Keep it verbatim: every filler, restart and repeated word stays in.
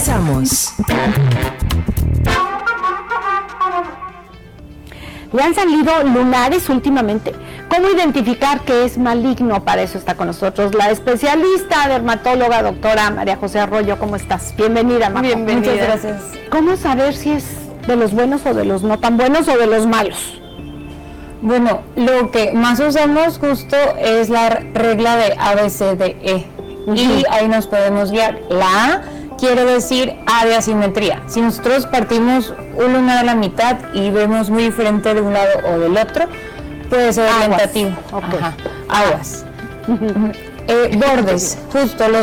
Regresamos. ¿Le han salido lunares últimamente? ¿Cómo identificar que es maligno? Para eso está con nosotros la especialista dermatóloga, doctora María José Arroyo. ¿Cómo estás? Bienvenida, Majo. Bienvenida. Muchas gracias. ¿Cómo saber si es de los buenos o de los no tan buenos o de los malos? Bueno, lo que más usamos justo es la regla de A, B, C, D, E. Uh-huh. Y ahí nos podemos guiar. La A quiere decir A de asimetría. Si nosotros partimos un lunar a la mitad y vemos muy diferente de un lado o del otro, puede ser orientativo. Okay. Aguas. Uh-huh. eh, bordes, justo los